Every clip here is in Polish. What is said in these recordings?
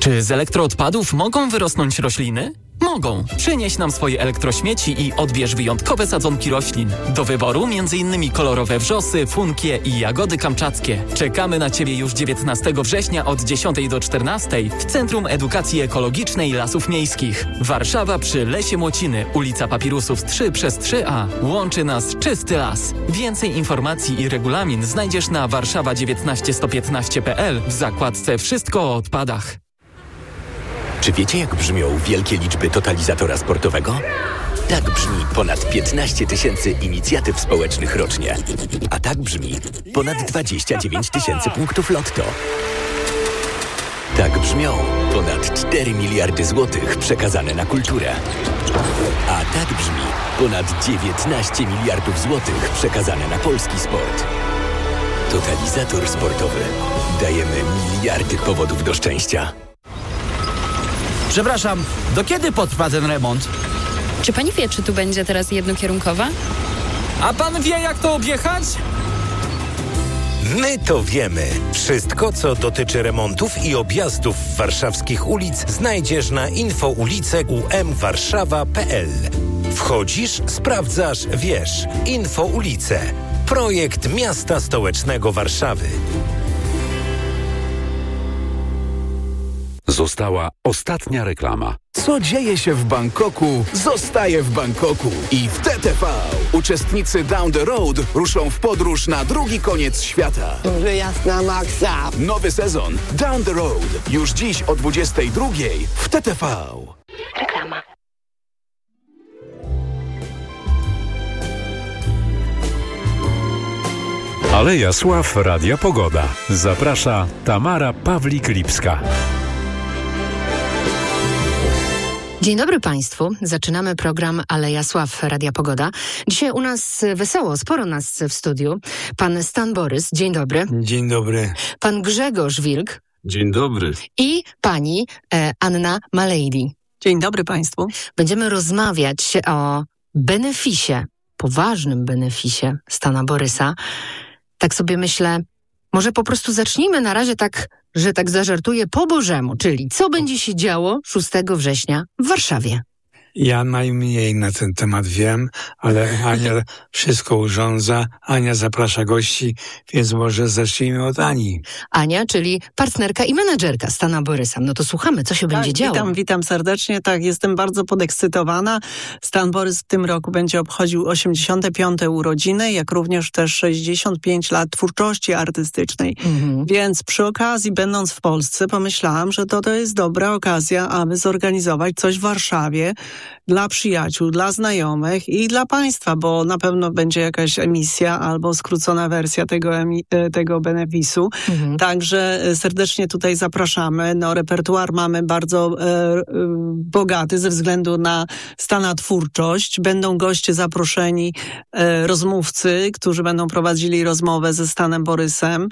Czy z elektroodpadów mogą wyrosnąć rośliny? Mogą. Przynieś nam swoje elektrośmieci i odbierz wyjątkowe sadzonki roślin. Do wyboru m.in. kolorowe wrzosy, funkie i jagody kamczackie. Czekamy na Ciebie już 19 września od 10 do 14 w Centrum Edukacji Ekologicznej Lasów Miejskich. Warszawa przy Lesie Młociny, ulica Papirusów 3/3A. Łączy nas czysty las. Więcej informacji i regulamin znajdziesz na warszawa19115.pl w zakładce Wszystko o odpadach. Czy wiecie, jak brzmią wielkie liczby totalizatora sportowego? Tak brzmi ponad 15 tysięcy inicjatyw społecznych rocznie. A tak brzmi ponad 29 tysięcy punktów lotto. Tak brzmią ponad 4 miliardy złotych przekazane na kulturę. A tak brzmi ponad 19 miliardów złotych przekazane na polski sport. Totalizator sportowy. Dajemy miliardy powodów do szczęścia. Przepraszam, do kiedy potrwa ten remont? Czy pani wie, czy tu będzie teraz jednokierunkowa? A pan wie, jak to objechać? My to wiemy. Wszystko, co dotyczy remontów i objazdów warszawskich ulic, znajdziesz na infoulice.umwarszawa.pl. Wchodzisz, sprawdzasz, wiesz. Infoulice. Projekt Miasta Stołecznego Warszawy. Została ostatnia reklama. Co dzieje się w Bangkoku, zostaje w Bangkoku. I w TTV uczestnicy Down the Road ruszą w podróż na drugi koniec świata. Wyjazd na maksa. Nowy sezon Down the Road. Już dziś o 22:00 w TTV. Reklama. Aleja Sław Radia Pogoda. Zaprasza Tamara Pawlik-Lipska. Dzień dobry Państwu. Zaczynamy program Aleja Sław Radia Pogoda. Dzisiaj u nas wesoło, sporo nas w studiu. Pan Stan Borys, dzień dobry. Dzień dobry. Pan Grzegorz Wilk. Dzień dobry. I pani Anna Malejli. Dzień dobry Państwu. Będziemy rozmawiać o beneficie, poważnym beneficie Stana Borysa. Tak sobie myślę, może po prostu zacznijmy na razie tak, że tak zażartuję po Bożemu, czyli co będzie się działo 6 września w Warszawie. Ja najmniej na ten temat wiem, ale Ania wszystko urządza, Ania zaprasza gości, więc może zacznijmy od Ani. Ania, czyli partnerka i menedżerka Stana Borysa. No to słuchamy, co się będzie działo. Witam serdecznie. Tak, jestem bardzo podekscytowana. Stan Borys w tym roku będzie obchodził 85. urodziny, jak również też 65 lat twórczości artystycznej. Więc przy okazji, będąc w Polsce, pomyślałam, że to jest dobra okazja, aby zorganizować coś w Warszawie, dla przyjaciół, dla znajomych i dla państwa, bo na pewno będzie jakaś emisja albo skrócona wersja tego benefisu. Także serdecznie tutaj zapraszamy. No, repertuar mamy bardzo bogaty ze względu na Stana twórczość. Będą goście zaproszeni, rozmówcy, którzy będą prowadzili rozmowę ze Stanem Borysem.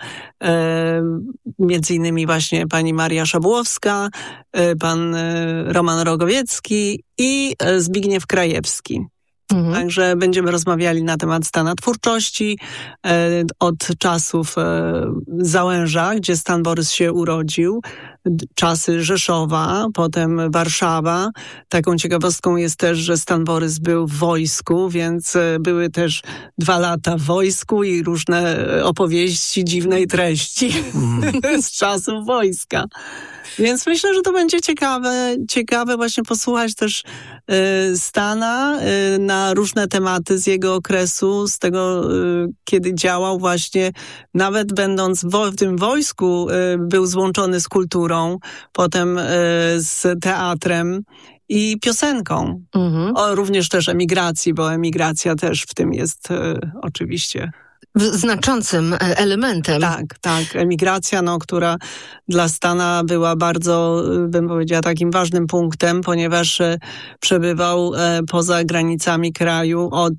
Między innymi właśnie pani Maria Szabłowska, pan Roman Rogowiecki i Zbigniew Krajewski. Także będziemy rozmawiali na temat Stana twórczości od czasów Załęża, gdzie Stan Borys się urodził, czasy Rzeszowa, potem Warszawa. Taką ciekawostką jest też, że Stan Borys był w wojsku, więc były też 2 lata w wojsku i różne opowieści dziwnej treści z czasów wojska. Więc myślę, że to będzie ciekawe właśnie posłuchać też Stana na różne tematy z jego okresu, z tego, kiedy działał właśnie, nawet będąc w tym wojsku, był złączony z kulturą, potem z teatrem i piosenką. Również też emigracji, bo emigracja też w tym jest oczywiście znaczącym elementem. Tak. Emigracja, która dla Stana była bardzo, bym powiedziała, takim ważnym punktem, ponieważ przebywał poza granicami kraju od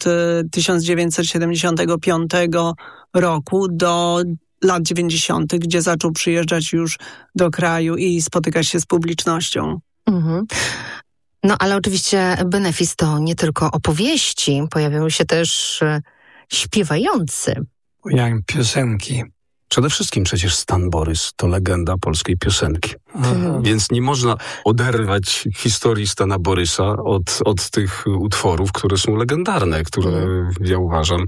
1975 roku do lat 90., gdzie zaczął przyjeżdżać już do kraju i spotykać się z publicznością. No ale oczywiście benefis to nie tylko opowieści, pojawiają się też śpiewający. Jak piosenki. Przede wszystkim przecież Stan Borys to legenda polskiej piosenki. Więc nie można oderwać historii Stana Borysa od tych utworów, które są legendarne, które ja uważam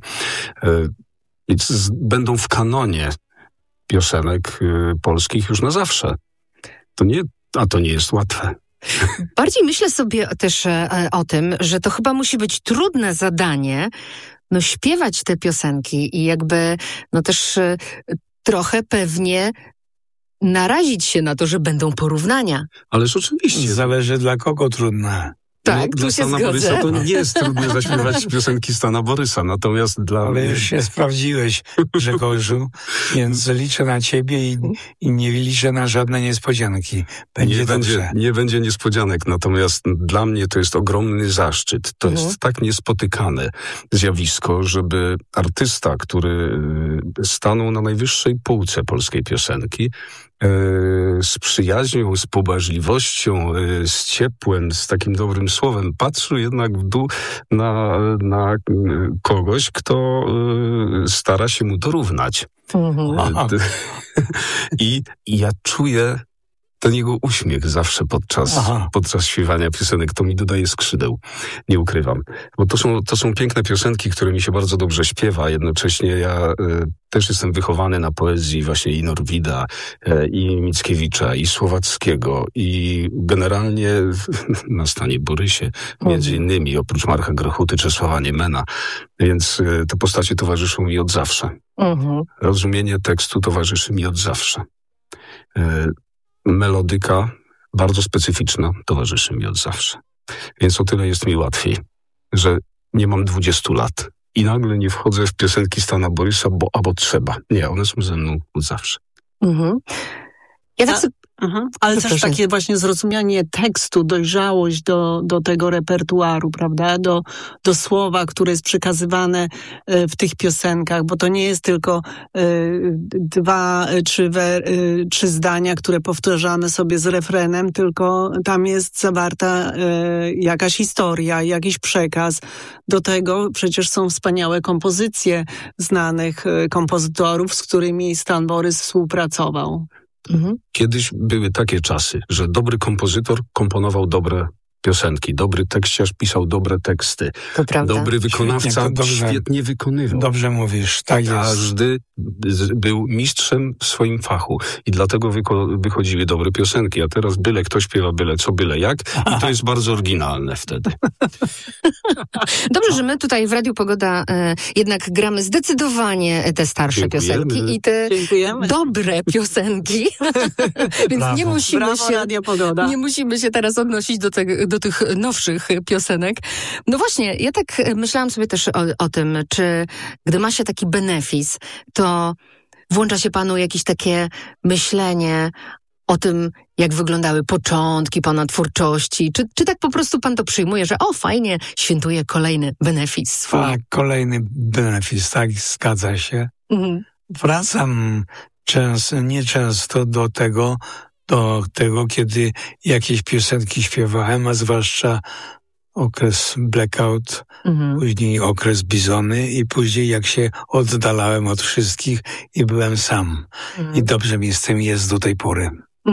będą w kanonie piosenek polskich już na zawsze. To nie jest łatwe. Bardziej myślę sobie też o tym, że to chyba musi być trudne zadanie, śpiewać te piosenki i jakby, też trochę pewnie narazić się na to, że będą porównania. Ależ oczywiście. Zależy dla kogo trudne. Tak, dla Stana Borysa to nie jest trudno zaśpiewać piosenki Stana Borysa, natomiast Ale już się sprawdziłeś, Grzegorzu, więc liczę na ciebie i nie liczę na żadne niespodzianki. Nie będzie niespodzianek, natomiast dla mnie to jest ogromny zaszczyt. To jest tak niespotykane zjawisko, żeby artysta, który stanął na najwyższej półce polskiej piosenki, z przyjaźnią, z pobłażliwością, z ciepłem, z takim dobrym słowem, patrzył jednak w dół na kogoś, kto stara się mu dorównać. I ja czuję ten jego uśmiech zawsze podczas śpiewania piosenek. To mi dodaje skrzydeł, nie ukrywam. Bo to są piękne piosenki, które mi się bardzo dobrze śpiewa. Jednocześnie ja też jestem wychowany na poezji właśnie i Norwida, i Mickiewicza, i Słowackiego, i generalnie na Stanie Borysie, między innymi, oprócz Marka Grochuty, Czesława Niemena. Więc te postacie towarzyszą mi od zawsze. Rozumienie tekstu towarzyszy mi od zawsze. Melodyka bardzo specyficzna towarzyszy mi od zawsze. Więc o tyle jest mi łatwiej, że nie mam 20 lat i nagle nie wchodzę w piosenki Stana Borysa, bo trzeba. Nie, one są ze mną od zawsze. Ja tak Ale też takie właśnie zrozumienie tekstu, dojrzałość do tego repertuaru, prawda? Do słowa, które jest przekazywane w tych piosenkach, bo to nie jest tylko 2, 3 zdania, które powtarzamy sobie z refrenem, tylko tam jest zawarta jakaś historia, jakiś przekaz. Do tego przecież są wspaniałe kompozycje znanych kompozytorów, z którymi Stan Borys współpracował. Kiedyś były takie czasy, że dobry kompozytor komponował dobre piosenki, dobry tekściarz pisał dobre teksty, dobry wykonawca świetnie wykonywał. Dobrze mówisz, tak jest. Każdy był mistrzem w swoim fachu i dlatego wychodziły dobre piosenki, a teraz byle kto śpiewa byle co, byle jak i to jest bardzo oryginalne wtedy. Dobrze, że my tutaj w Radiu Pogoda jednak gramy zdecydowanie te starsze piosenki i te dobre piosenki. Więc nie musimy się teraz odnosić do tych nowszych piosenek. No właśnie, ja tak myślałam sobie też o tym, czy gdy ma się taki benefis, to włącza się panu jakieś takie myślenie o tym, jak wyglądały początki pana twórczości? Czy tak po prostu pan to przyjmuje, że fajnie, świętuje kolejny benefis swój? Tak, kolejny benefis, tak, zgadza się. Wracam nieczęsto do tego, kiedy jakieś piosenki śpiewałem, a zwłaszcza okres blackout, później okres bizony i później jak się oddalałem od wszystkich i byłem sam. I dobrze mi z tym jest do tej pory.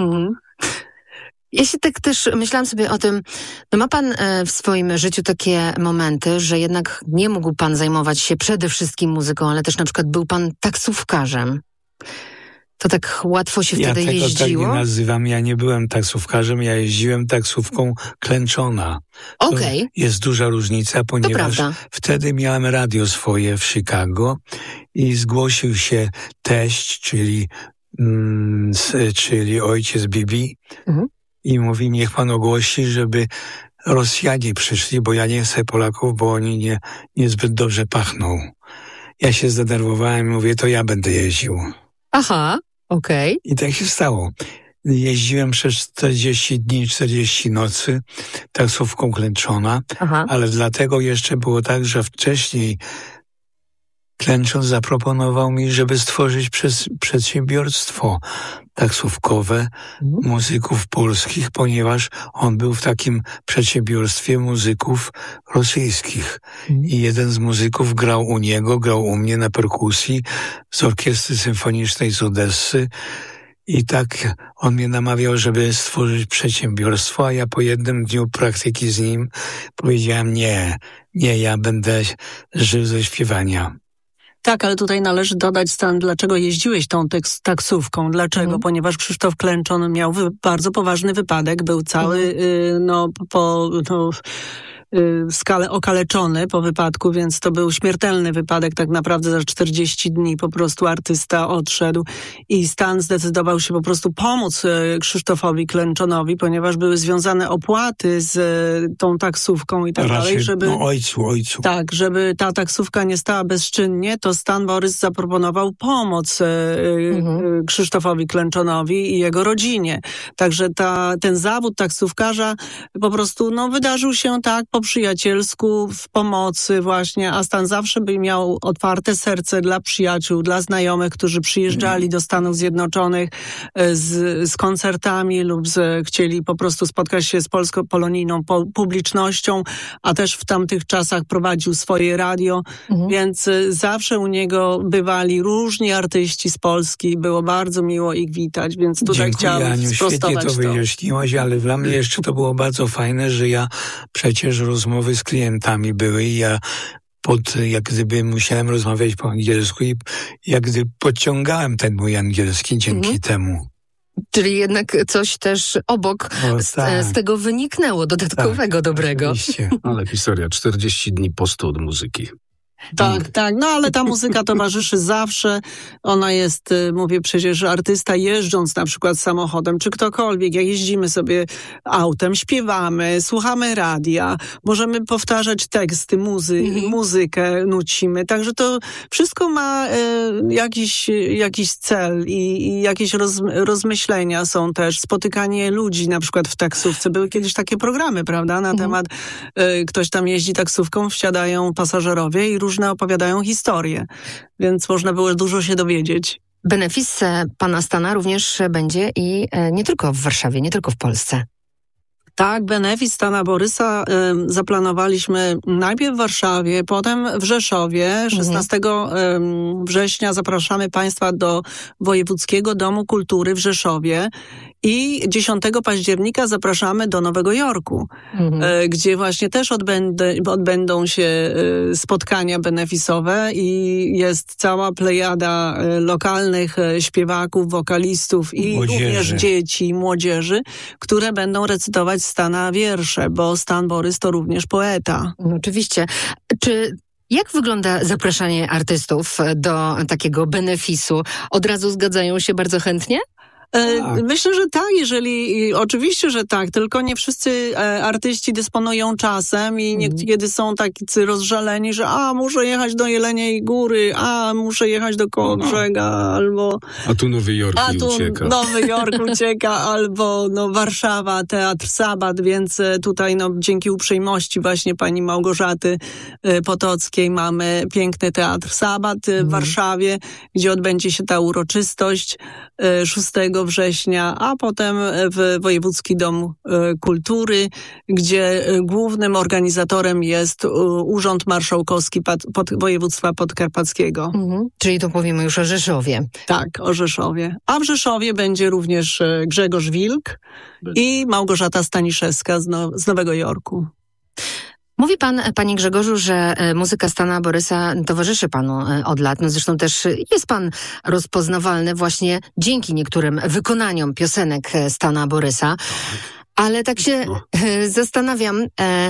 Ja się tak też myślałam sobie o tym, ma pan w swoim życiu takie momenty, że jednak nie mógł pan zajmować się przede wszystkim muzyką, ale też na przykład był pan taksówkarzem. To tak łatwo się wtedy jeździło? Ja tego tak nie nazywam. Ja nie byłem taksówkarzem, ja jeździłem taksówką klęczona. Okej. Jest duża różnica, ponieważ wtedy miałem radio swoje w Chicago i zgłosił się teść, czyli ojciec Bibi i mówi, niech pan ogłosi, żeby Rosjanie przyszli, bo ja nie chcę Polaków, bo oni niezbyt dobrze pachną. Ja się zdenerwowałem i mówię, to ja będę jeździł. Aha, okej. I tak się stało. Jeździłem przez 40 dni, 40 nocy, taksówką klęczona, ale dlatego jeszcze było tak, że wcześniej Klęcząc zaproponował mi, żeby stworzyć przedsiębiorstwo taksówkowe muzyków polskich, ponieważ on był w takim przedsiębiorstwie muzyków rosyjskich. I jeden z muzyków grał u niego, grał u mnie na perkusji z orkiestry symfonicznej z Odessy. I tak on mnie namawiał, żeby stworzyć przedsiębiorstwo, a ja po jednym dniu praktyki z nim powiedziałem nie, ja będę żył ze śpiewania. Tak, ale tutaj należy dodać, Stan, dlaczego jeździłeś tą taksówką. Dlaczego? Ponieważ Krzysztof Klęczon miał bardzo poważny wypadek, był cały skalę okaleczony po wypadku, więc to był śmiertelny wypadek. Tak naprawdę za 40 dni po prostu artysta odszedł i Stan zdecydował się po prostu pomóc Krzysztofowi Klęczonowi, ponieważ były związane opłaty z tą taksówką i tak dalej, żeby... ojcu. Tak, żeby ta taksówka nie stała bezczynnie, to Stan Borys zaproponował pomoc Krzysztofowi Klęczonowi i jego rodzinie. Także ten zawód taksówkarza po prostu wydarzył się tak po przyjacielsku, w pomocy właśnie, a Stan zawsze by miał otwarte serce dla przyjaciół, dla znajomych, którzy przyjeżdżali do Stanów Zjednoczonych z koncertami lub chcieli po prostu spotkać się z polsko-polonijną publicznością, a też w tamtych czasach prowadził swoje radio, więc zawsze u niego bywali różni artyści z Polski, było bardzo miło ich witać, więc tutaj chciałam Aniu, sprostować świetnie to wyjaśniłaś, ale dla mnie jeszcze to było bardzo fajne, że ja przecież rozmowy z klientami były i ja jak gdyby musiałem rozmawiać po angielsku i jak gdyby podciągałem ten mój angielski dzięki temu. Czyli jednak coś też obok z tego wyniknęło, dodatkowego, dobrego. Oczywiście. Ale historia, 40 dni postu od muzyki. Tak, ale ta muzyka towarzyszy zawsze. Ona jest, mówię przecież, artysta jeżdżąc na przykład samochodem, czy ktokolwiek, jak jeździmy sobie autem, śpiewamy, słuchamy radia, możemy powtarzać teksty, muzykę nucimy, także to wszystko ma jakiś cel i jakieś rozmyślenia są też, spotykanie ludzi na przykład w taksówce. Były kiedyś takie programy, prawda, na temat, ktoś tam jeździ taksówką, wsiadają pasażerowie i różne opowiadają historie, więc można było dużo się dowiedzieć. Benefis pana Stana również będzie i nie tylko w Warszawie, nie tylko w Polsce. Tak, benefis Stana Borysa zaplanowaliśmy najpierw w Warszawie, potem w Rzeszowie. 16 września zapraszamy Państwa do Wojewódzkiego Domu Kultury w Rzeszowie i 10 października zapraszamy do Nowego Jorku, gdzie właśnie też odbędą się spotkania benefisowe i jest cała plejada lokalnych śpiewaków, wokalistów i również dzieci, młodzieży, które będą recytować Stana wiersze, bo Stan Borys to również poeta. Oczywiście. Jak wygląda zapraszanie artystów do takiego benefisu? Od razu zgadzają się bardzo chętnie? Myślę, że tak, oczywiście, że tak, tylko nie wszyscy artyści dysponują czasem i niekiedy są tacy rozżaleni, że muszę jechać do Jeleniej Góry, muszę jechać do Kołobrzega, albo... A tu Nowy Jork ucieka. Nowy Jork ucieka, albo Warszawa, Teatr Sabat, więc tutaj dzięki uprzejmości właśnie pani Małgorzaty Potockiej mamy piękny Teatr Sabat w Warszawie, gdzie odbędzie się ta uroczystość 6 września, a potem w Wojewódzki Dom Kultury, gdzie głównym organizatorem jest Urząd Marszałkowski Województwa Podkarpackiego. Czyli to powiemy już o Rzeszowie. Tak, o Rzeszowie. A w Rzeszowie będzie również Grzegorz Wilk i Małgorzata Staniszewska z Nowego Jorku. Mówi pan, panie Grzegorzu, że muzyka Stana Borysa towarzyszy panu od lat. Zresztą też jest pan rozpoznawalny właśnie dzięki niektórym wykonaniom piosenek Stana Borysa. Ale tak się zastanawiam,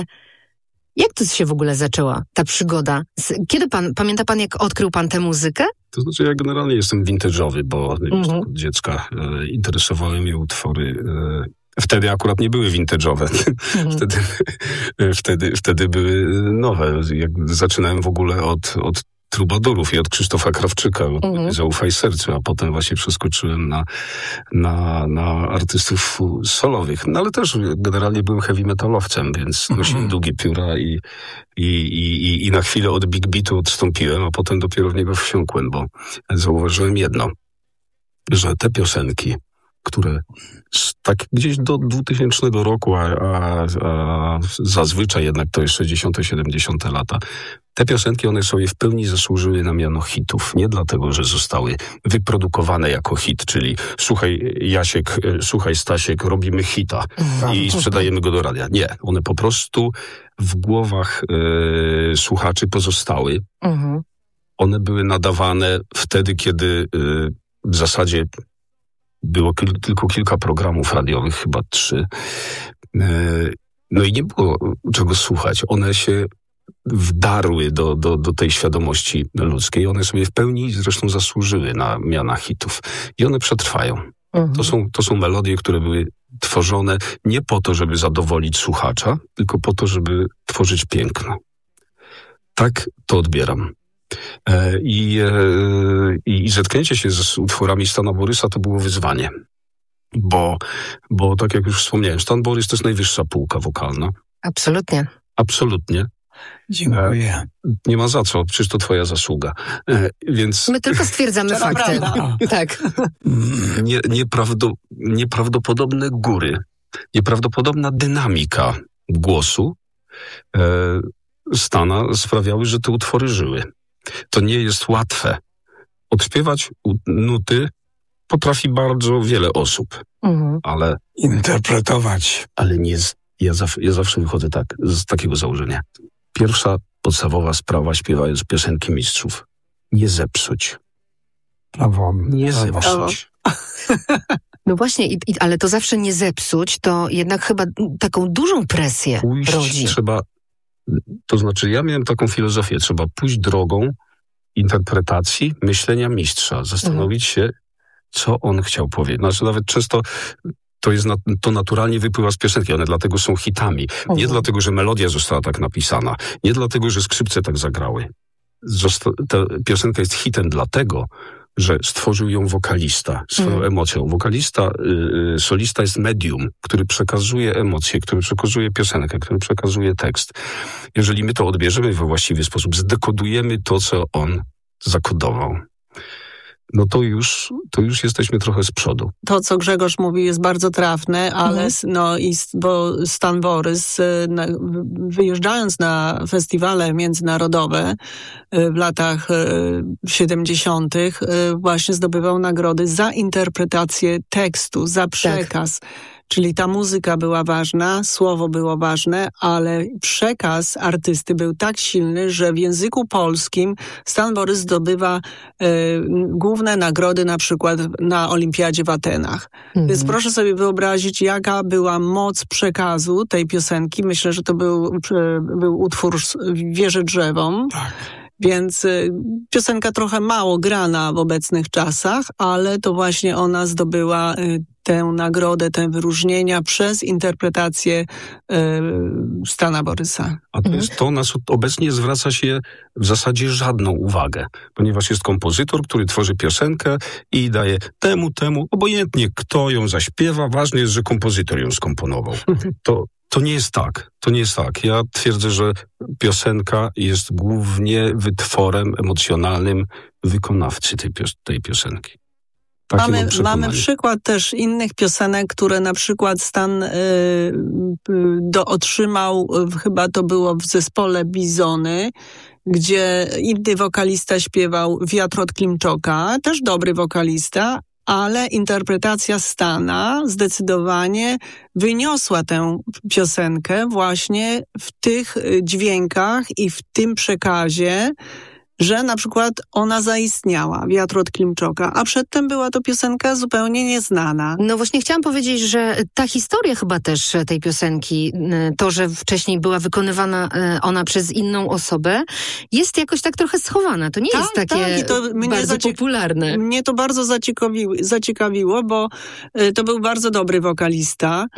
jak to się w ogóle zaczęła, ta przygoda? Kiedy pamięta pan, jak odkrył pan tę muzykę? To znaczy, ja generalnie jestem vintage'owy, bo już od dziecka interesowały mnie utwory... Wtedy akurat nie były vintage'owe. Wtedy były nowe. Jak zaczynałem w ogóle od trubadurów i od Krzysztofa Krawczyka, Zaufaj sercu, a potem właśnie przeskoczyłem na artystów solowych. No ale też generalnie byłem heavy metalowcem, więc nosiłem długie pióra i na chwilę od big beatu odstąpiłem, a potem dopiero w niego wsiąkłem, bo zauważyłem jedno, że te piosenki, które tak gdzieś do 2000 roku, a zazwyczaj jednak to jest 60., 70. lata, te piosenki, one sobie w pełni zasłużyły na miano hitów. Nie dlatego, że zostały wyprodukowane jako hit, czyli słuchaj Jasiek, słuchaj Stasiek, robimy hita i sprzedajemy go do radia. Nie, one po prostu w głowach słuchaczy pozostały. One były nadawane wtedy, kiedy w zasadzie było tylko kilka programów radiowych, chyba 3. No i nie było czego słuchać. One się wdarły do tej świadomości ludzkiej. One sobie w pełni zresztą zasłużyły na miana hitów. I one przetrwają. To są melodie, które były tworzone nie po to, żeby zadowolić słuchacza, tylko po to, żeby tworzyć piękno. Tak to odbieram. I zetknięcie się z utworami Stana Borysa to było wyzwanie. Bo tak jak już wspomniałem, Stan Borys to jest najwyższa półka wokalna. Absolutnie. Absolutnie. Dziękuję. Nie ma za co, przecież to twoja zasługa. Więc my tylko stwierdzamy fakty. Tak. Nieprawdopodobne góry, nieprawdopodobna dynamika głosu Stana sprawiały, że te utwory żyły. To nie jest łatwe. Odśpiewać nuty potrafi bardzo wiele osób, ale... Interpretować. Ale nie... Ja zawsze wychodzę z takiego założenia. Pierwsza podstawowa sprawa, śpiewając piosenki mistrzów. Nie zepsuć. Brawo. Nie zepsuć. No właśnie, ale to zawsze nie zepsuć, to jednak chyba taką dużą presję rodzi. Trzeba... To znaczy, ja miałem taką filozofię. Trzeba pójść drogą interpretacji, myślenia mistrza. Zastanowić się, co on chciał powiedzieć. Znaczy, nawet często... To naturalnie wypływa z piosenki, one dlatego są hitami. Nie dlatego, że melodia została tak napisana, nie dlatego, że skrzypce tak zagrały. Ta piosenka jest hitem dlatego, że stworzył ją wokalista swoją emocją. Wokalista, solista jest medium, który przekazuje emocje, który przekazuje piosenkę, który przekazuje tekst. Jeżeli my to odbierzemy we właściwy sposób, zdekodujemy to, co on zakodował, no to już jesteśmy trochę z przodu. To, co Grzegorz mówi, jest bardzo trafne, ale bo Stan Borys, wyjeżdżając na festiwale międzynarodowe w latach 70., właśnie zdobywał nagrody za interpretację tekstu, za przekaz. Tak. Czyli ta muzyka była ważna, słowo było ważne, ale przekaz artysty był tak silny, że w języku polskim Stan Borys zdobywa główne nagrody na przykład na Olimpiadzie w Atenach. Więc proszę sobie wyobrazić, jaka była moc przekazu tej piosenki. Myślę, że to był utwór Wierzę drzewom. Tak. Więc piosenka trochę mało grana w obecnych czasach, ale to właśnie ona zdobyła tę nagrodę, te wyróżnienia przez interpretację Stana Borysa. A to nas obecnie zwraca się w zasadzie żadną uwagę, ponieważ jest kompozytor, który tworzy piosenkę i daje temu, obojętnie kto ją zaśpiewa, ważne jest, że kompozytor ją skomponował. To nie jest tak. To nie jest tak. Ja twierdzę, że piosenka jest głównie wytworem emocjonalnym wykonawcy tej piosenki. Mamy przykład też innych piosenek, które na przykład Stan otrzymał, chyba to było w zespole Bizony, gdzie inny wokalista śpiewał Wiatr od Klimczoka, też dobry wokalista, ale interpretacja Stana zdecydowanie wyniosła tę piosenkę właśnie w tych dźwiękach i w tym przekazie, że na przykład ona zaistniała, Wiatr od Klimczoka, a przedtem była to piosenka zupełnie nieznana. No właśnie chciałam powiedzieć, że ta historia chyba też tej piosenki, to, że wcześniej była wykonywana ona przez inną osobę, jest jakoś tak trochę schowana. To nie jest takie i to bardzo popularne. Mnie to bardzo zaciekawiło, bo to był bardzo dobry wokalista.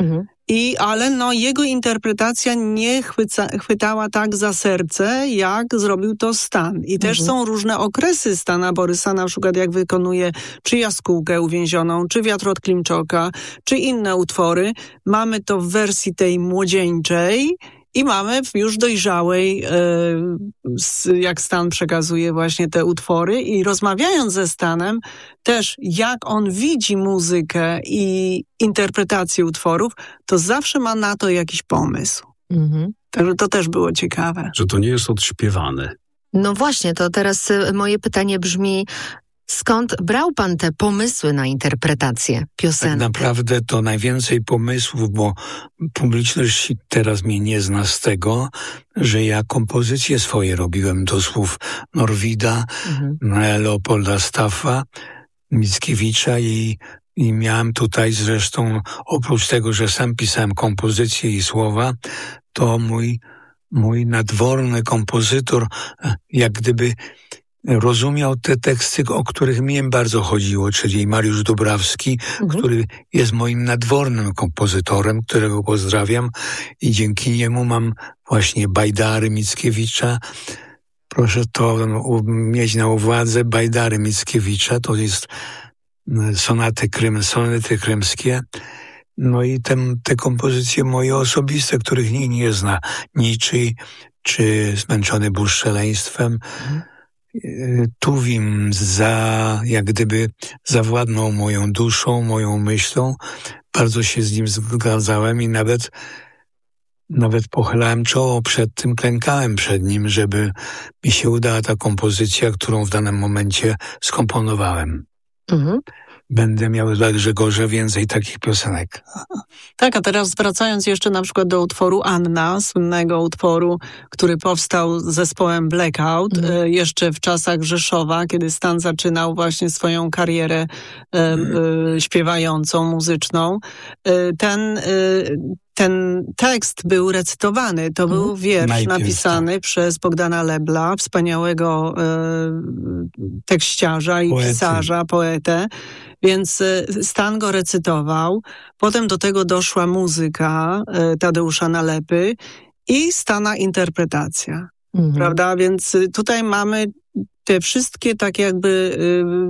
Ale jego interpretacja nie chwytała tak za serce, jak zrobił to Stan. I też są różne okresy Stana Borysa, na przykład jak wykonuje czy Jaskółkę uwięzioną, czy Wiatr od Klimczoka, czy inne utwory. Mamy to w wersji tej młodzieńczej i mamy w już dojrzałej, jak Stan przekazuje właśnie te utwory. I rozmawiając ze Stanem, też jak on widzi muzykę i interpretację utworów, to zawsze ma na to jakiś pomysł. Także to też było ciekawe. Że to nie jest odśpiewane. No właśnie, to teraz moje pytanie brzmi, skąd brał pan te pomysły na interpretację piosenek? Tak naprawdę to najwięcej pomysłów, bo publiczność teraz mnie nie zna z tego, że ja kompozycje swoje robiłem do słów Norwida, Leopolda Staffa, Mickiewicza i miałem tutaj zresztą, oprócz tego, że sam pisałem kompozycje i słowa, to mój nadworny kompozytor jak gdyby rozumiał te teksty, o których mi bardzo chodziło, czyli Mariusz Dubrawski, który jest moim nadwornym kompozytorem, którego pozdrawiam i dzięki niemu mam właśnie bajdary Mickiewicza. Proszę to mieć na uwadze, bajdary Mickiewicza, to jest sonety krymskie. No i te kompozycje moje osobiste, których nikt nie zna, Niczyj czy Zmęczony bóstrzeleństwem. Tuwim jak gdyby zawładnął moją duszą, moją myślą. Bardzo się z nim zgadzałem i nawet pochylałem czoło przed tym, klękałem przed nim, żeby mi się udała ta kompozycja, którą w danym momencie skomponowałem. Będę miał dla Grzegorza więcej takich piosenek. Tak, a teraz wracając jeszcze na przykład do utworu Anna, słynnego utworu, który powstał z zespołem Blackout, jeszcze w czasach Rzeszowa, kiedy Stan zaczynał właśnie swoją karierę śpiewającą, muzyczną. Ten tekst był recytowany. To był wiersz napisany przez Bogdana Lebla, wspaniałego tekściarza i pisarza, poetę. Więc Stan go recytował. Potem do tego doszła muzyka Tadeusza Nalepy i Stana interpretacja. Prawda? Więc tutaj mamy te wszystkie tak jakby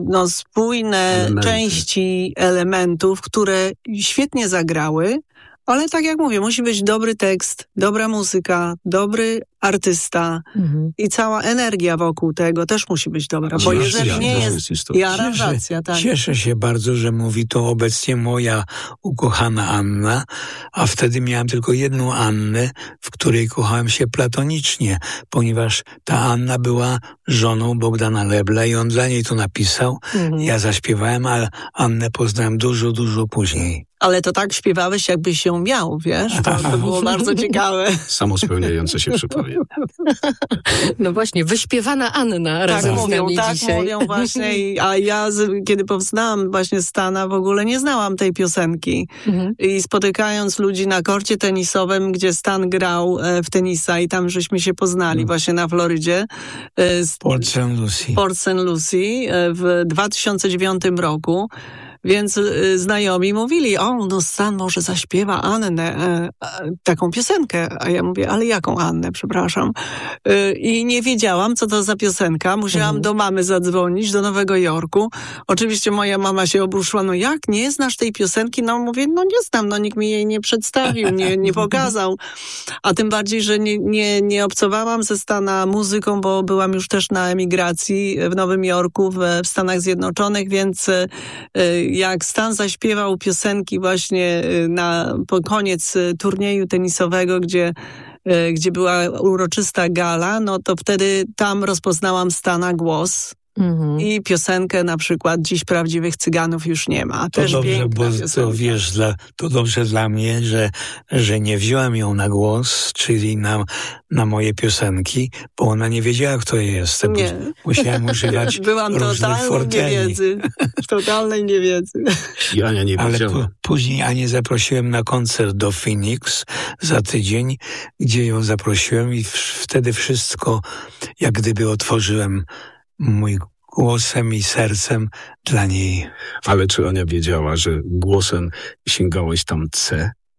spójne części elementów, które świetnie zagrały. Ale tak jak mówię, musi być dobry tekst, dobra muzyka, dobry artysta i cała energia wokół tego też musi być dobra. Bo jeżeli nie jest i aranżacja, tak. Cieszę się bardzo, że mówi to obecnie moja ukochana Anna, a wtedy miałem tylko jedną Annę, w której kochałem się platonicznie, ponieważ ta Anna była żoną Bogdana Lebla i on dla niej to napisał. Ja zaśpiewałem, ale Annę poznałem dużo, dużo później. Ale to tak śpiewałeś, jakbyś ją miał, wiesz? To było bardzo ciekawe. Samospełniające się przypowiem. No właśnie, wyśpiewana Anna razem z nami dzisiaj. Tak mówią właśnie. A ja, kiedy poznałam właśnie Stana, w ogóle nie znałam tej piosenki. I spotykając ludzi na korcie tenisowym, gdzie Stan grał w tenisa i tam żeśmy się poznali właśnie na Florydzie. Port St. Lucie w 2009 roku. Więc znajomi mówili, Stan może zaśpiewa Annę, taką piosenkę. A ja mówię, ale jaką Annę, przepraszam. I nie wiedziałam, co to za piosenka. Musiałam do mamy zadzwonić, do Nowego Jorku. Oczywiście moja mama się obruszyła, jak, nie znasz tej piosenki? Mówię, nie znam, nikt mi jej nie przedstawił, nie pokazał. A tym bardziej, że nie obcowałam ze Stana muzyką, bo byłam już też na emigracji w Nowym Jorku, w Stanach Zjednoczonych, więc jak Stan zaśpiewał piosenki właśnie po koniec turnieju tenisowego, gdzie była uroczysta gala, to wtedy tam rozpoznałam Stana głos. I piosenkę na przykład Dziś prawdziwych Cyganów już nie ma. To też dobrze, bo to wiesz, to dobrze dla mnie, że nie wziąłem ją na głos, czyli na moje piosenki, bo ona nie wiedziała, kto jest. Musiałem używać różnych forteli. Totalnej niewiedzy. I Ania nie wiedziała. Ale później Anię zaprosiłem na koncert do Phoenix za tydzień, gdzie ją zaprosiłem i wtedy wszystko jak gdyby otworzyłem mój głosem i sercem dla niej. Ale czy Ania wiedziała, że głosem sięgałeś tam C?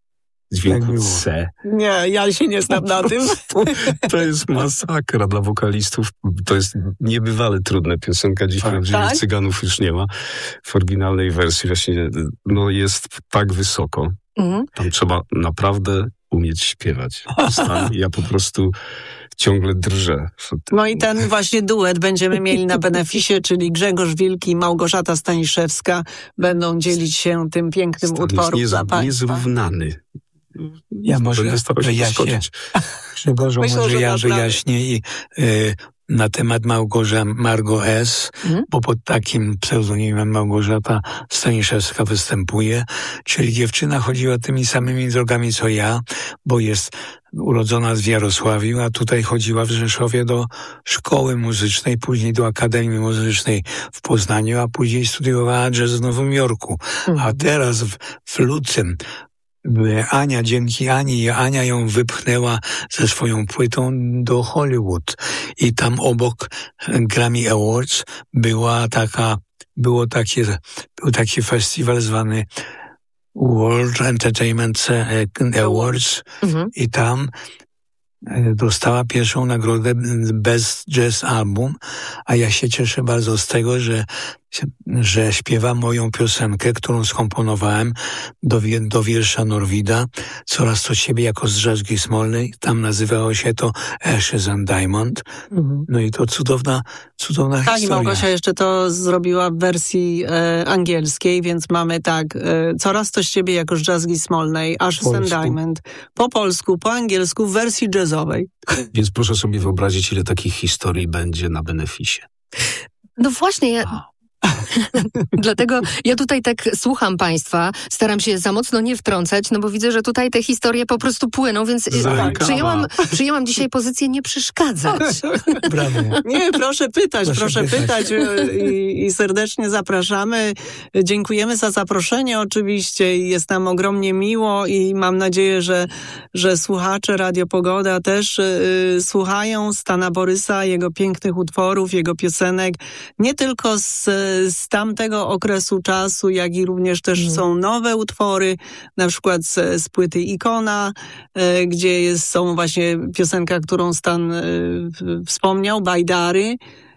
dźwięku C. Nie, ja się nie znam na tym. To jest masakra dla wokalistów. To jest niebywale trudna piosenka. Dziś prawdziwych cyganów już nie ma. W oryginalnej wersji właśnie jest tak wysoko. Tam trzeba naprawdę umieć śpiewać. Ja po prostu ciągle drżę. No i ten właśnie duet będziemy mieli na beneficie, czyli Grzegorz Wilk i Małgorzata Staniszewska będą dzielić się tym pięknym utworem dla państwa. Niezrównany. Ja może wyjaśnię na temat Margo S., bo pod takim pseudonimem Małgorzata Staniszewska występuje, czyli dziewczyna chodziła tymi samymi drogami co ja, bo jest urodzona w Jarosławiu, a tutaj chodziła w Rzeszowie do szkoły muzycznej, później do Akademii Muzycznej w Poznaniu, a później studiowała jazz w Nowym Jorku. A teraz w lutym dzięki Ania ją wypchnęła ze swoją płytą do Hollywood i tam obok Grammy Awards był taki festiwal zwany World Entertainment Awards i tam dostała pierwszą nagrodę Best Jazz Album, a ja się cieszę bardzo z tego, że śpiewa moją piosenkę, którą skomponowałem do wiersza Norwida, Coraz to ciebie jako z Rzeczki Smolnej. Tam nazywało się to Ashes and Diamond. No i to cudowna historia. Tak, i Małgosia jeszcze to zrobiła w wersji angielskiej, więc mamy Coraz to z ciebie jako z Rzeczki Smolnej, Ashes and Diamond. Po polsku, po angielsku, w wersji jazzowej. Więc proszę sobie wyobrazić, ile takich historii będzie na beneficie. No właśnie, dlatego ja tutaj tak słucham państwa, staram się za mocno nie wtrącać, no bo widzę, że tutaj te historie po prostu płyną, więc przyjęłam dzisiaj pozycję nie przeszkadzać. Brawo. Nie, proszę pytać i serdecznie zapraszamy. Dziękujemy za zaproszenie oczywiście i jest nam ogromnie miło i mam nadzieję, że słuchacze Radio Pogoda też słuchają Stana Borysa, jego pięknych utworów, jego piosenek, nie tylko z tamtego okresu czasu, jak i również też są nowe utwory, na przykład z płyty Ikona, gdzie są właśnie piosenka, którą Stan wspomniał, Bajdary,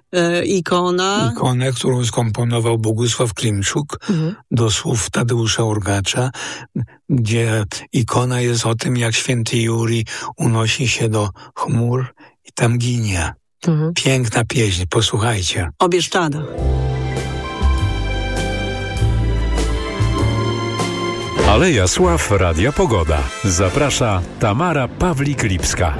Ikonę, którą skomponował Bogusław Klimczuk do słów Tadeusza Urgacza, gdzie Ikona jest o tym, jak święty Juri unosi się do chmur i tam ginie. Piękna pieśń, posłuchajcie. O Bieszczadach. Aleja Sław Radia Pogoda. Zaprasza Tamara Pawlik-Lipska.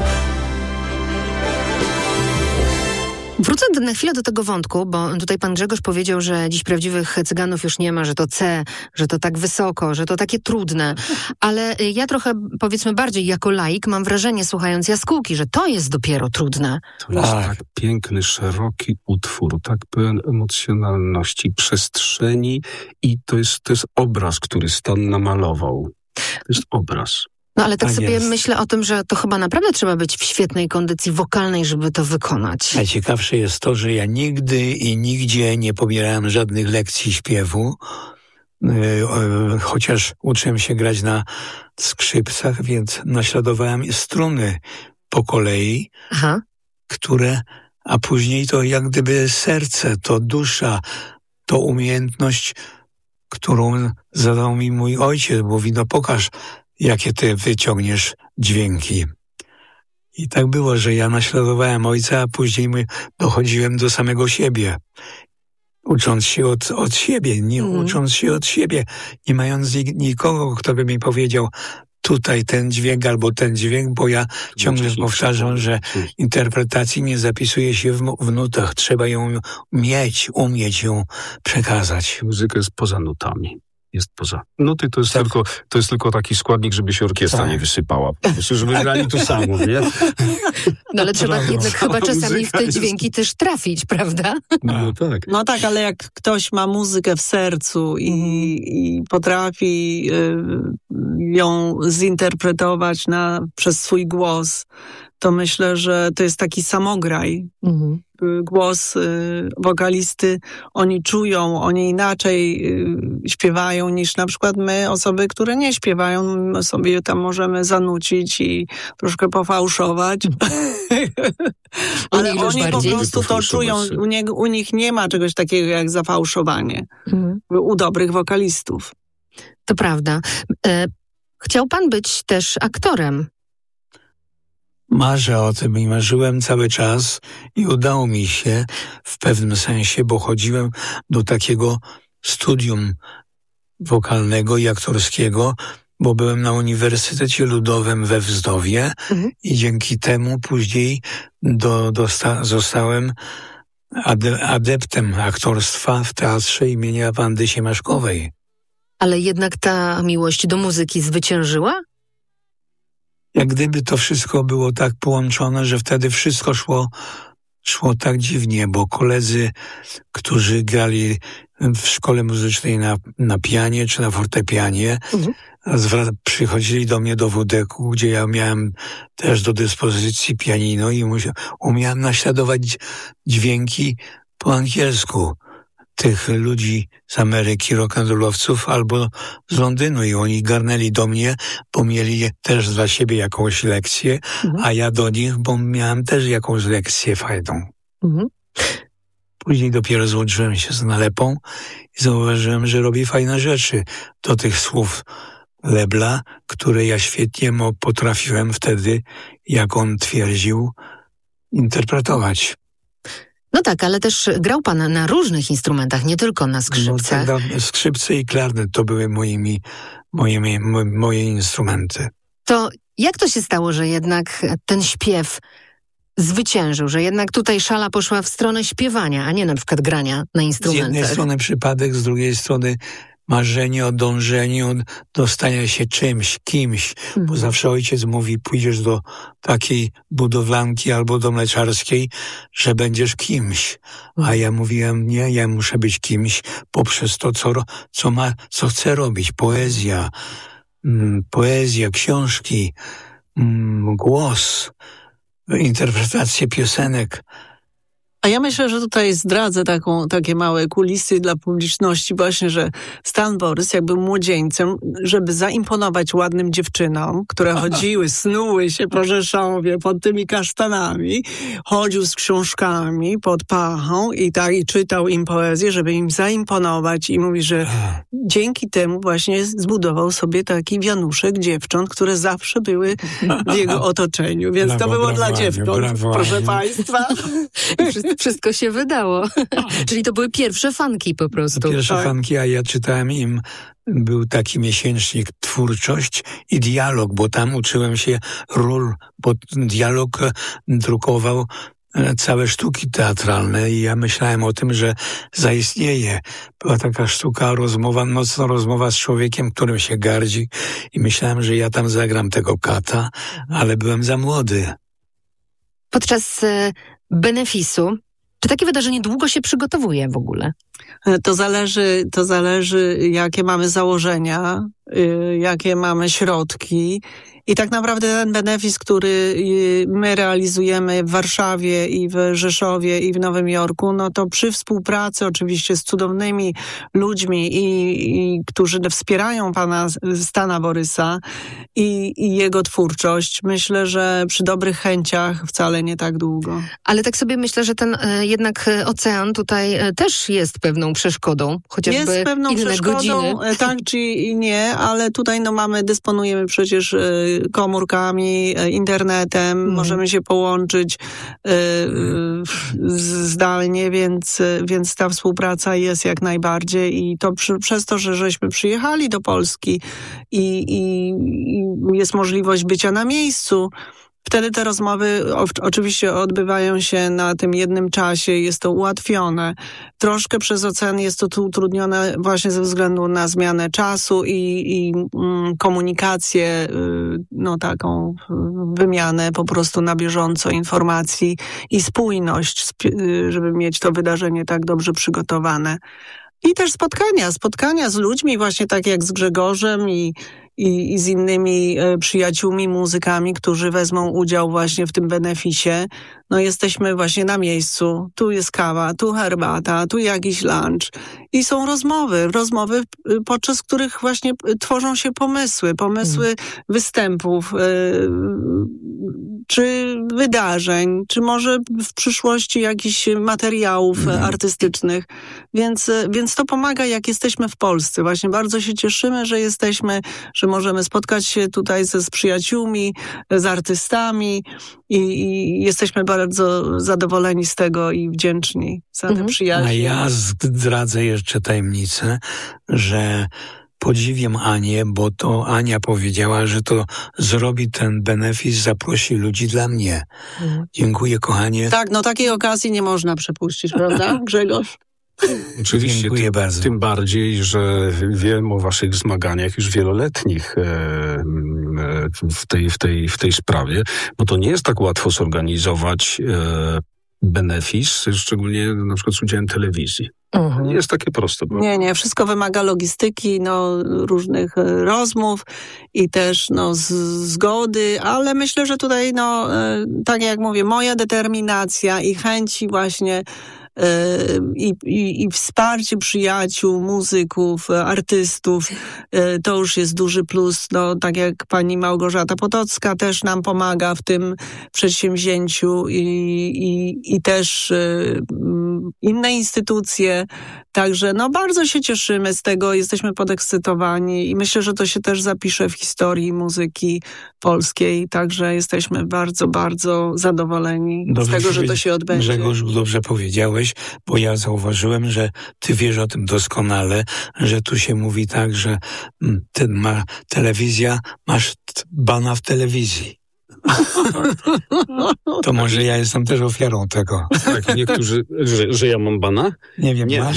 Wrócę na chwilę do tego wątku, bo tutaj pan Grzegorz powiedział, że dziś prawdziwych cyganów już nie ma, że to C, że to tak wysoko, że to takie trudne. Ale ja trochę, powiedzmy bardziej jako laik, mam wrażenie, słuchając Jaskółki, że to jest dopiero trudne. To jest tak piękny, szeroki utwór, tak pełen emocjonalności, przestrzeni i to jest obraz, który Stan namalował. To jest obraz. No ale tak sobie myślę o tym, że to chyba naprawdę trzeba być w świetnej kondycji wokalnej, żeby to wykonać. Najciekawsze jest to, że ja nigdy i nigdzie nie pobierałem żadnych lekcji śpiewu, chociaż uczyłem się grać na skrzypcach, więc naśladowałem struny po kolei, a później to jak gdyby serce, to dusza, to umiejętność, którą zadał mi mój ojciec, mówi, no pokaż, jakie ty wyciągniesz dźwięki. I tak było, że ja naśladowałem ojca, a później dochodziłem do samego siebie. Ucząc się od siebie, ucząc się od siebie, nie mając nikogo, kto by mi powiedział, tutaj ten dźwięk albo ten dźwięk, bo ja ciągle powtarzam, że interpretacji nie zapisuje się w nutach. Trzeba ją umieć ją przekazać. Muzyka jest poza nutami. Jest poza. Nuty to jest tylko taki składnik, żeby się orkiestra nie wysypała. Po prostu, żeby grali to samo, nie? No ale trzeba jednak chyba czasami w te dźwięki też trafić, prawda? No tak, ale jak ktoś ma muzykę w sercu i potrafi ją zinterpretować przez swój głos, to myślę, że to jest taki samograj. Głos wokalisty, oni czują, oni inaczej śpiewają niż na przykład my, osoby, które nie śpiewają. My sobie tam możemy zanucić i troszkę pofałszować. Ale oni po prostu to czują. U nich nie ma czegoś takiego jak zafałszowanie. U dobrych wokalistów. To prawda. Chciał pan być też aktorem. Marzę o tym i marzyłem cały czas i udało mi się w pewnym sensie, bo chodziłem do takiego studium wokalnego i aktorskiego, bo byłem na Uniwersytecie Ludowym we Wzdowie i dzięki temu później zostałem adeptem aktorstwa w Teatrze imienia Wandy Siemaszkowej. Ale jednak ta miłość do muzyki zwyciężyła? Jak gdyby to wszystko było tak połączone, że wtedy wszystko szło tak dziwnie, bo koledzy, którzy grali w szkole muzycznej na pianie czy na fortepianie, przychodzili do mnie do WDK-u, gdzie ja miałem też do dyspozycji pianino i umiałem naśladować dźwięki po angielsku tych ludzi z Ameryki, rock'n'rollowców albo z Londynu i oni garnęli do mnie, bo mieli też dla siebie jakąś lekcję, a ja do nich, bo miałem też jakąś lekcję fajną. Później dopiero złączyłem się z Nalepą i zauważyłem, że robi fajne rzeczy do tych słów Lebla, które ja świetnie potrafiłem wtedy, jak on twierdził, interpretować. No tak, ale też grał pan na różnych instrumentach, nie tylko na skrzypcach. No, tak, skrzypce i klarnet to były moje instrumenty. To jak to się stało, że jednak ten śpiew zwyciężył, że jednak tutaj szala poszła w stronę śpiewania, a nie na przykład grania na instrumentach? Z jednej strony przypadek, z drugiej strony marzenie o dążeniu do stania się czymś, kimś, bo zawsze ojciec mówi, pójdziesz do takiej budowlanki albo do mleczarskiej, że będziesz kimś. A ja mówiłem, nie, ja muszę być kimś poprzez to, co chcę robić. Poezja, książki, głos, interpretacje piosenek. A ja myślę, że tutaj zdradzę takie małe kulisy dla publiczności właśnie, że Stan Borys jak był młodzieńcem, żeby zaimponować ładnym dziewczynom, które chodziły, snuły się po Rzeszowie pod tymi kasztanami, chodził z książkami pod pachą i czytał im poezję, żeby im zaimponować i mówi, że dzięki temu właśnie zbudował sobie taki wianuszek dziewcząt, które zawsze były w jego otoczeniu, więc to było dla dziewcząt, proszę państwa. Wszystko się wydało. Czyli to były pierwsze fanki po prostu. Pierwsze fanki, a ja czytałem im, był taki miesięcznik Twórczość i Dialog, bo tam uczyłem się ról, bo Dialog drukował całe sztuki teatralne i ja myślałem o tym, że zaistnieje. Była taka sztuka, nocna rozmowa z człowiekiem, którym się gardzi i myślałem, że ja tam zagram tego kata, ale byłem za młody. Podczas benefisu, czy takie wydarzenie długo się przygotowuje w ogóle? To zależy jakie mamy założenia, jakie mamy środki. I tak naprawdę ten benefis, który my realizujemy w Warszawie i w Rzeszowie i w Nowym Jorku, no to przy współpracy oczywiście z cudownymi ludźmi i którzy wspierają pana Stana Borysa i jego twórczość, myślę, że przy dobrych chęciach wcale nie tak długo. Ale tak sobie myślę, że ten jednak ocean tutaj też jest pewną przeszkodą, chociażby jest pewną inne przeszkodą, godziny. tak czy nie, ale tutaj dysponujemy przecież komórkami, internetem, możemy się połączyć zdalnie, więc ta współpraca jest jak najbardziej i to przez to, że żeśmy przyjechali do Polski i jest możliwość bycia na miejscu, wtedy te rozmowy oczywiście odbywają się na tym jednym czasie, jest to ułatwione. Troszkę przez ocean jest to utrudnione właśnie ze względu na zmianę czasu i komunikację, taką wymianę po prostu na bieżąco informacji i spójność, żeby mieć to wydarzenie tak dobrze przygotowane. I też spotkania z ludźmi, właśnie tak jak z Grzegorzem i z innymi przyjaciółmi, muzykami, którzy wezmą udział właśnie w tym beneficie. No jesteśmy właśnie na miejscu. Tu jest kawa, tu herbata, tu jakiś lunch. I są rozmowy, podczas których właśnie tworzą się pomysły występów, czy wydarzeń, czy może w przyszłości jakichś materiałów artystycznych. Więc to pomaga, jak jesteśmy w Polsce. Właśnie bardzo się cieszymy, że możemy spotkać się tutaj z przyjaciółmi, z artystami i jesteśmy bardzo zadowoleni z tego i wdzięczni za te przyjaźnie. A ja zdradzę jeszcze tajemnicę, że podziwiam Anię, bo to Ania powiedziała, że to zrobi ten benefis, zaprosi ludzi dla mnie. Dziękuję, kochanie. Tak, no takiej okazji nie można przepuścić, prawda, Grzegorz? Oczywiście, tym bardziej, że wiem o waszych zmaganiach już wieloletnich w tej sprawie, bo to nie jest tak łatwo zorganizować benefis, szczególnie na przykład z udziałem telewizji. Nie jest takie proste. Nie, wszystko wymaga logistyki, różnych rozmów i też zgody, ale myślę, że tutaj tak jak mówię, moja determinacja i chęci właśnie i wsparcie przyjaciół, muzyków, artystów, to już jest duży plus. Tak jak pani Małgorzata Potocka też nam pomaga w tym przedsięwzięciu i też inne instytucje. Także bardzo się cieszymy z tego, jesteśmy podekscytowani i myślę, że to się też zapisze w historii muzyki polskiej. Także jesteśmy bardzo, bardzo zadowoleni z tego, że to się odbędzie. Grzegorz, dobrze powiedziałeś, bo ja zauważyłem, że ty wiesz o tym doskonale, że tu się mówi tak, że telewizja, masz bana w telewizji. To może ja jestem też ofiarą tego. Tak, niektórzy, że ja mam bana? Nie wiem, masz?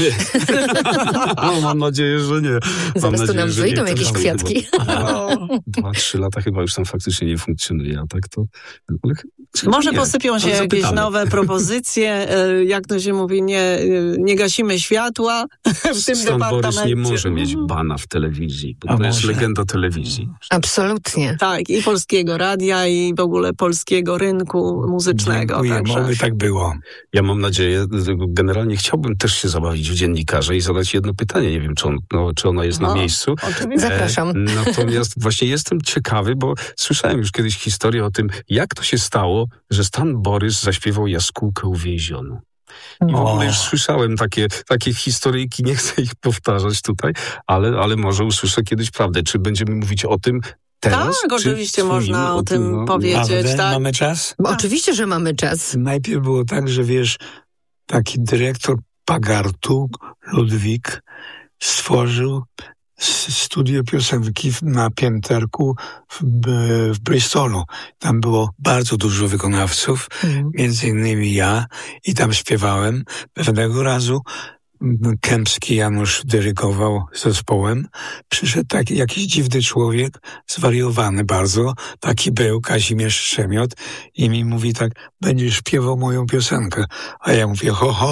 No, mam nadzieję, że nie. Zaraz tu nam wyjdą jakieś kwiatki. 2-3 lata chyba już tam faktycznie nie funkcjonuje, a tak to... Może posypią się jakieś nowe propozycje, jak to się mówi, nie gasimy światła w tym Stan departamencie. Borys nie może mieć bana w telewizji, bo to jest legenda telewizji. Absolutnie. Tak, i Polskiego Radia, i w ogóle polskiego rynku muzycznego. Dziękuję, oby tak było. Ja mam nadzieję, generalnie chciałbym też się zabawić w dziennikarza i zadać jedno pytanie. Nie wiem, czy ona jest na miejscu. Oczywiście. Zapraszam. Natomiast właśnie jestem ciekawy, bo słyszałem już kiedyś historię o tym, jak to się stało, że Stan Borys zaśpiewał Jaskółkę uwięzioną. I w ogóle już słyszałem takie historyjki, nie chcę ich powtarzać tutaj, ale może usłyszę kiedyś prawdę. Czy będziemy mówić o tym teraz? Tak, oczywiście można o tym powiedzieć. Tak? Mamy czas? Oczywiście, że mamy czas. Najpierw było tak, że taki dyrektor Pagartu, Ludwik, stworzył studio piosenki na pięterku w Bristolu. Tam było bardzo dużo wykonawców, między innymi ja, i tam śpiewałem. Pewnego razu Kępski Janusz dyrygował zespołem. Przyszedł taki jakiś dziwny człowiek, zwariowany bardzo, taki był Kazimierz Strzemiot i mi mówi tak, będziesz śpiewał moją piosenkę. A ja mówię,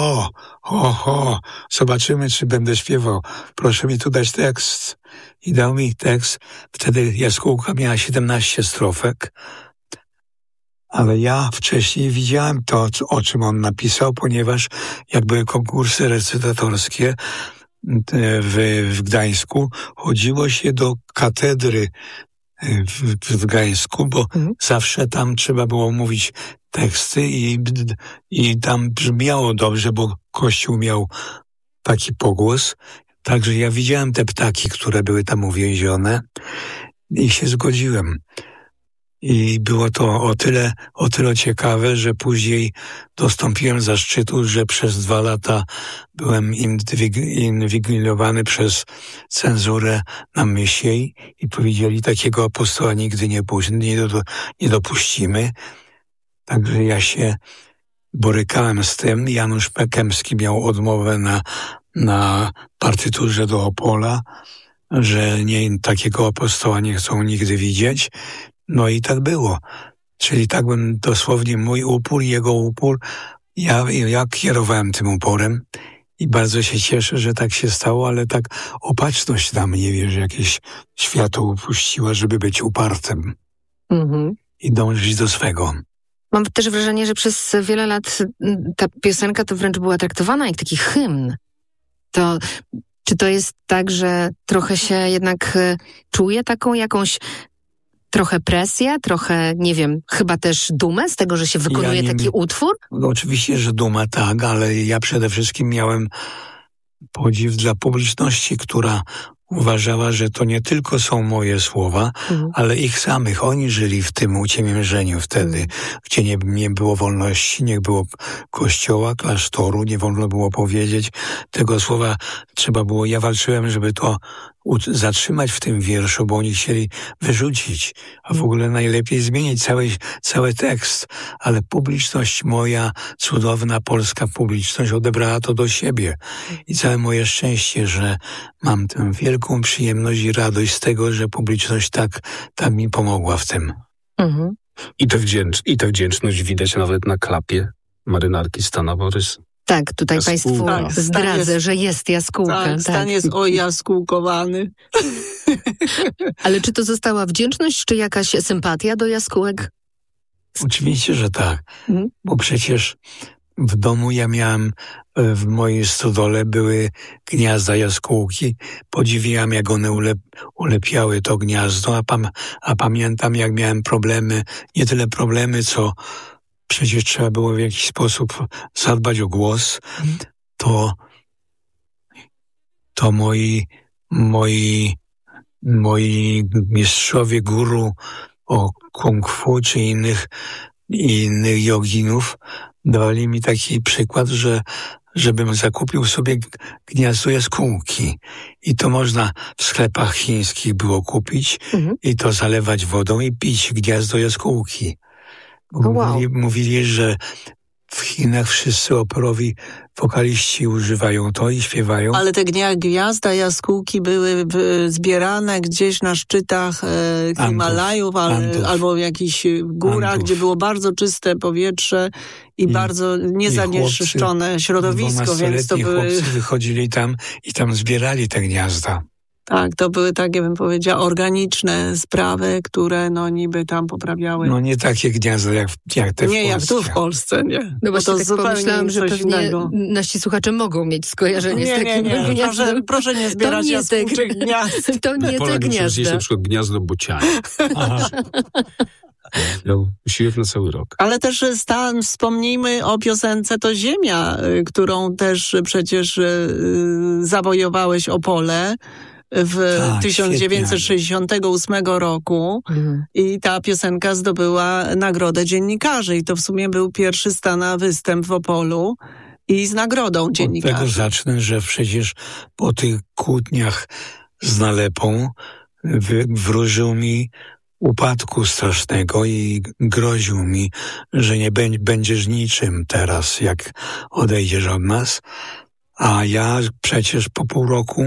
ho, zobaczymy, czy będę śpiewał. Proszę mi tu dać tekst. I dał mi tekst. Wtedy Jaskółka miała 17 strofek. Ale ja wcześniej widziałem to, o czym on napisał, ponieważ jak były konkursy recytatorskie w Gdańsku, chodziło się do katedry w Gdańsku, bo zawsze tam trzeba było mówić teksty i tam brzmiało dobrze, bo Kościół miał taki pogłos. Także ja widziałem te ptaki, które były tam uwięzione i się zgodziłem. I było to o tyle ciekawe, że później dostąpiłem zaszczytu, że przez 2 lata byłem inwigilowany przez cenzurę na Mysiej i powiedzieli, takiego apostoła nigdy nie dopuścimy. Także ja się borykałem z tym. Janusz Kępski miał odmowę na partyturze do Opola, że takiego apostoła nie chcą nigdy widzieć. No i tak było. Czyli tak bym dosłownie mój upór, jego upór, ja kierowałem tym uporem I bardzo się cieszę, że tak się stało, ale tak opatrzność na mnie, wiesz, jakieś światło upuściła, żeby być upartym i dążyć do swego. Mam też wrażenie, że przez wiele lat ta piosenka to wręcz była traktowana jak taki hymn. Czy to jest tak, że trochę się jednak czuje taką jakąś trochę presję, trochę, nie wiem, chyba też dumę z tego, że się wykonuje taki utwór? No, oczywiście, że duma tak, ale ja przede wszystkim miałem podziw dla publiczności, która uważała, że to nie tylko są moje słowa, ale ich samych. Oni żyli w tym uciemiężeniu wtedy, gdzie nie było wolności, nie było kościoła, klasztoru, nie wolno było powiedzieć tego słowa. Trzeba było, ja walczyłem, żeby to zatrzymać w tym wierszu, bo oni chcieli wyrzucić, a w ogóle najlepiej zmienić cały tekst. Ale publiczność moja, cudowna polska publiczność odebrała to do siebie. I całe moje szczęście, że mam tę wielką przyjemność i radość z tego, że publiczność tak mi pomogła w tym. I tę wdzięczność widać nawet na klapie marynarki Stana Borys. Tak, tutaj Państwu zdradzę, że jest jaskółka. Tak, Stan jest jaskółkowany. Ale czy to została wdzięczność, czy jakaś sympatia do jaskółek? Oczywiście, że tak. Bo przecież w domu ja miałem, w mojej stodole były gniazda jaskółki. Podziwiam, jak one ulepiały to gniazdo, a pamiętam, jak miałem problemy, nie tyle problemy, co przecież trzeba było w jakiś sposób zadbać o głos, to moi mistrzowie guru o kung fu czy innych joginów dawali mi taki przykład, żebym zakupił sobie gniazdo jaskółki. I to można w sklepach chińskich było kupić i to zalewać wodą i pić gniazdo jaskółki. Mówili, że w Chinach wszyscy operowi wokaliści używają to i śpiewają. Ale te gniazda jaskółki były zbierane gdzieś na szczytach Himalajów albo w jakichś górach, gdzie było bardzo czyste powietrze i bardzo niezanieczyszczone środowisko, więc to były... chłopcy wychodzili tam i tam zbierali te gniazda. Tak, to były takie, bym powiedziała, organiczne sprawy, które niby tam poprawiały. No nie takie gniazda jak te w Polsce. Nie jak tu w Polsce, nie. No właśnie tak pomyślałam, że pewnie nasi słuchacze mogą mieć skojarzenie z takim gniazdem. Proszę nie zbierać jaskółczych gniazd. To nie te gniazda. Jest na przykład gniazdo bociania. Miał siłek na cały rok. Ale też wspomnijmy o piosence To Ziemia, którą też przecież zawojowałeś Opole w 1968 roku i ta piosenka zdobyła nagrodę dziennikarzy i to w sumie był pierwszy Stana występ w Opolu i z nagrodą dziennikarzy. Od tego zacznę, że przecież po tych kłótniach z Nalepą wróżył mi upadku strasznego i groził mi, że nie będziesz niczym teraz, jak odejdziesz od nas. A ja przecież po pół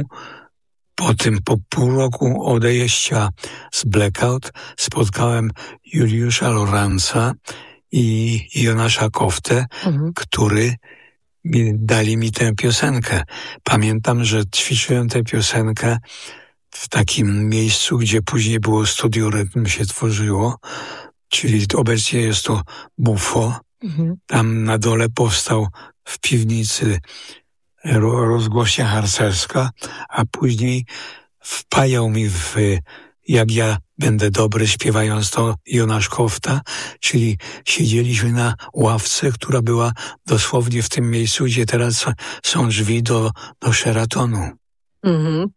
roku odejścia z Blackout spotkałem Juliusza Lorenza i Jonasza Koftę, który dali mi tę piosenkę. Pamiętam, że ćwiczyłem tę piosenkę w takim miejscu, gdzie później było Studio Rytm się tworzyło, czyli obecnie jest to Bufo. Tam na dole powstał w piwnicy rozgłośnia harcerska, a później wpajał mi jak ja będę dobry śpiewając to Jonasz Kofta, czyli siedzieliśmy na ławce, która była dosłownie w tym miejscu, gdzie teraz są drzwi do Sheratonu.